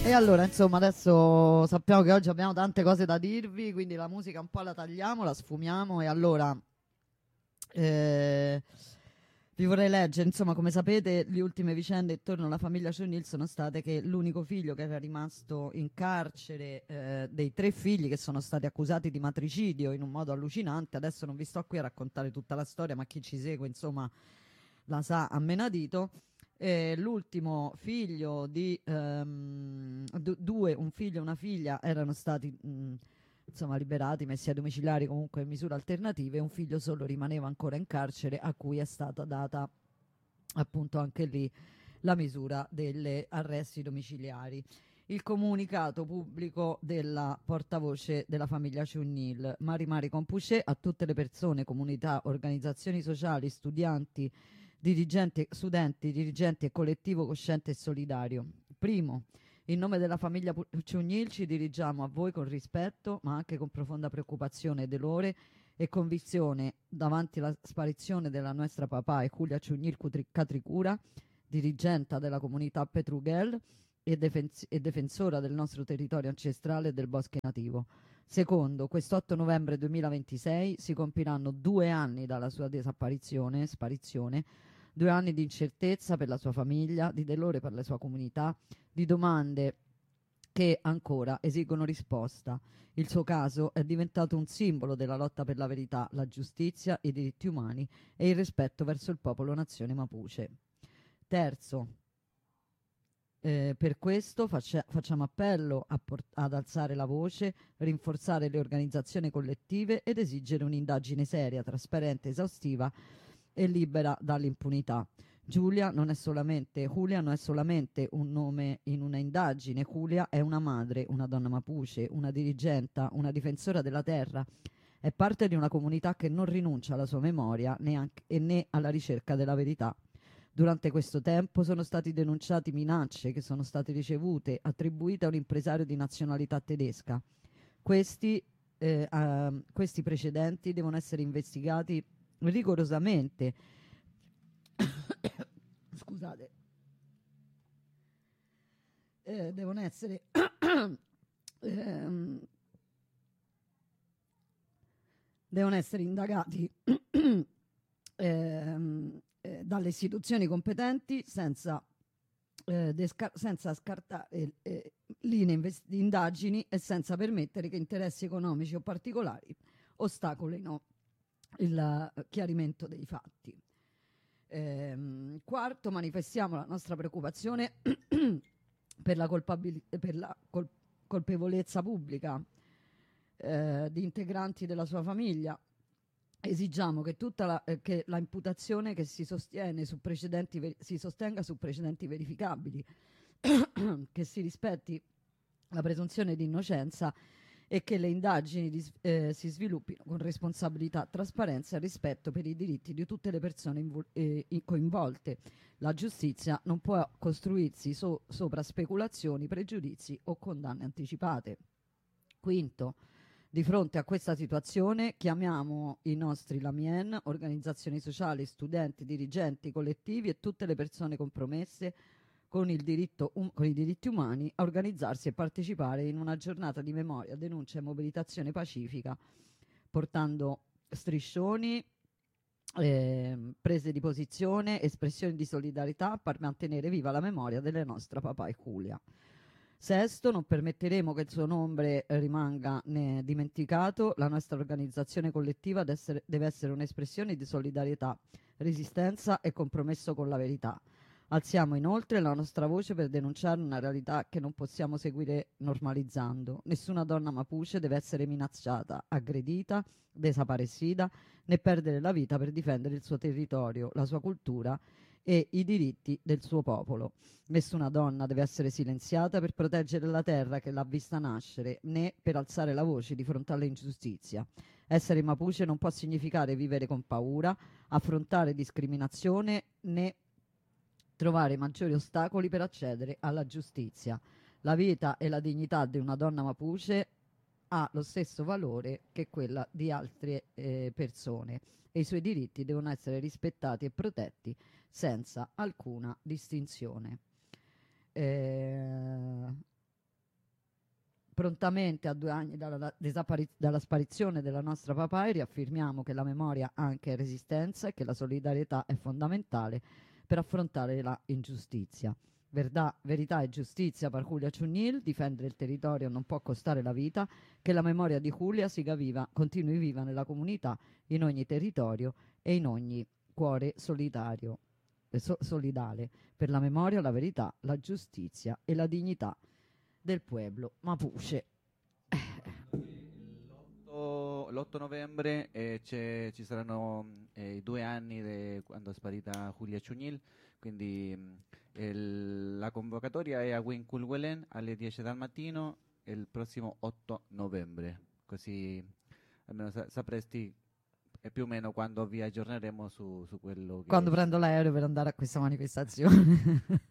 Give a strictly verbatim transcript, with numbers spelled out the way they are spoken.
E allora, insomma, adesso sappiamo che oggi abbiamo tante cose da dirvi, quindi la musica un po' la tagliamo, la sfumiamo e allora eh, vi vorrei leggere, insomma, come sapete, le ultime vicende intorno alla famiglia Cionil sono state che l'unico figlio che era rimasto in carcere, eh, dei tre figli che sono stati accusati di matricidio in un modo allucinante, adesso non vi sto qui a raccontare tutta la storia, ma chi ci segue, insomma, la sa a menadito. E l'ultimo figlio di ehm, du- due, un figlio e una figlia, erano stati mh, insomma liberati, messi a domiciliari comunque in misure alternative. Un figlio solo rimaneva ancora in carcere, a cui è stata data appunto anche lì la misura delle arresti domiciliari. Il comunicato pubblico della portavoce della famiglia Ciugnil, Mari Mari Compuchet, a tutte le persone, comunità, organizzazioni sociali, studianti, dirigenti, studenti, dirigenti e collettivo cosciente e solidario. Primo, in nome della famiglia Ciugnil ci dirigiamo a voi con rispetto, ma anche con profonda preoccupazione e dolore e convinzione davanti alla sparizione della nostra papà e Julia Ciugnil Catricura, dirigente della comunità Petrughel e, defens- e difensora del nostro territorio ancestrale e del bosco nativo. Secondo, quest'otto novembre duemilaventisei si compiranno due anni dalla sua disapparizione, sparizione, due anni di incertezza per la sua famiglia, di dolore per la sua comunità, di domande che ancora esigono risposta. Il suo caso è diventato un simbolo della lotta per la verità, la giustizia, i diritti umani e il rispetto verso il popolo nazione Mapuche. Terzo, eh, per questo faccia- facciamo appello a por- ad alzare la voce, rinforzare le organizzazioni collettive ed esigere un'indagine seria, trasparente, esaustiva e libera dall'impunità. Giulia non è solamente, Julia non è solamente un nome in una indagine. Julia è una madre, una donna mapuche, una dirigenta, una difensora della terra. È parte di una comunità che non rinuncia alla sua memoria neanche, e né alla ricerca della verità. Durante questo tempo sono stati denunciati minacce che sono state ricevute, attribuite a un impresario di nazionalità tedesca. Questi, eh, uh, questi precedenti devono essere investigati rigorosamente. Scusate. Eh, devono essere ehm, devono essere indagati ehm, eh, dalle istituzioni competenti senza, eh, desca- senza scartare eh, linee invest- di indagini e senza permettere che interessi economici o particolari ostacolino il eh, chiarimento dei fatti. Ehm, quarto, manifestiamo la nostra preoccupazione per la, colpabil- per la col- colpevolezza pubblica eh, di integranti della sua famiglia. Esigiamo che tutta la, eh, che la imputazione che si, sostiene su precedenti ver- si sostenga su precedenti verificabili, che si rispetti la presunzione di innocenza e che le indagini di, eh, si sviluppino con responsabilità, trasparenza e rispetto per i diritti di tutte le persone invo- eh, coinvolte. La giustizia non può costruirsi so- sopra speculazioni, pregiudizi o condanne anticipate. Quinto, di fronte a questa situazione chiamiamo i nostri Lamien, organizzazioni sociali, studenti, dirigenti, collettivi e tutte le persone compromesse con, il diritto um- con i diritti umani a organizzarsi e partecipare in una giornata di memoria, denuncia e mobilitazione pacifica, portando striscioni, eh, prese di posizione, espressioni di solidarietà per mantenere viva la memoria delle nostre papà e Julia. Sesto, non permetteremo che il suo nome rimanga né dimenticato. La nostra organizzazione collettiva deve essere, deve essere un'espressione di solidarietà, resistenza e compromesso con la verità. Alziamo inoltre la nostra voce per denunciare una realtà che non possiamo seguire normalizzando. Nessuna donna mapuche deve essere minacciata, aggredita, desaparecida, né perdere la vita per difendere il suo territorio, la sua cultura e i diritti del suo popolo. Nessuna donna deve essere silenziata per proteggere la terra che l'ha vista nascere, né per alzare la voce di fronte all'ingiustizia. Essere mapuche non può significare vivere con paura, affrontare discriminazione, né trovare maggiori ostacoli per accedere alla giustizia. La vita e la dignità di una donna mapuche ha lo stesso valore che quella di altre eh, persone e i suoi diritti devono essere rispettati e protetti senza alcuna distinzione. Eh, Prontamente a due anni dalla, la- disappari- dalla sparizione della nostra papà riaffermiamo che la memoria anche è resistenza e che la solidarietà è fondamentale per affrontare la ingiustizia. Verdà, verità e giustizia per Julia Ciunil, difendere il territorio non può costare la vita, che la memoria di Julia siga viva, continui viva nella comunità, in ogni territorio e in ogni cuore solitario, eh, so- solidale, per la memoria, la verità, la giustizia e la dignità del pueblo Mapuche. L'otto l'otto novembre eh, c'è- ci saranno mh, eh, i due anni di quando è sparita Julia Ciugnil, quindi mh, il- la convocatoria è a Winculwelen alle dieci del mattino il prossimo otto novembre, così almeno sa- sapresti eh, più o meno quando vi aggiorneremo su, su quello Quando che ci prendo sarà. l'aereo per andare a questa manifestazione.